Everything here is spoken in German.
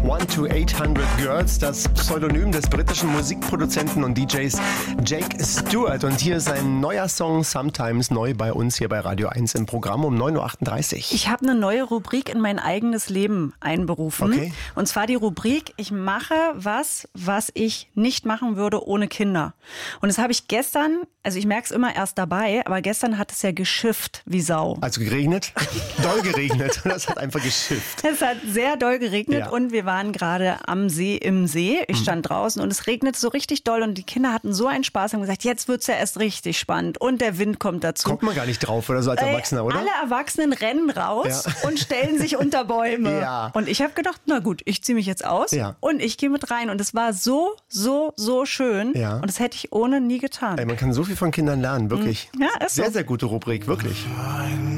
One to 800 Girls, das Pseudonym des britischen Musikproduzenten und DJs Jake Stewart. Und hier ist ein neuer Song, Sometimes, neu bei uns hier bei Radio 1 im Programm um 9.38 Uhr. Ich habe eine neue Rubrik in mein eigenes Leben einberufen. Okay. Und zwar die Rubrik, ich mache was ich nicht machen würde ohne Kinder. Und das habe ich gestern, also ich merke es immer erst dabei, aber gestern hat es ja geschifft wie Sau. Also geregnet? Doll geregnet. Das hat einfach geschifft. Es hat sehr doll geregnet Ja. und wir waren gerade am See im See. Ich stand draußen und es regnete so richtig doll und die Kinder hatten so einen Spaß und haben gesagt, jetzt wird's ja erst richtig spannend und der Wind kommt dazu. Kommt man gar nicht drauf oder so als Erwachsener, oder? Alle Erwachsenen rennen raus Ja. und stellen sich unter Bäume. Ja. Und ich habe gedacht, na gut, ich ziehe mich jetzt aus Ja. und ich gehe mit rein. Und es war so schön. Ja. Und das hätte ich ohne nie getan. Ey, man kann so viel von Kindern lernen, wirklich. Ja, ist so. Sehr, sehr gute Rubrik, wirklich.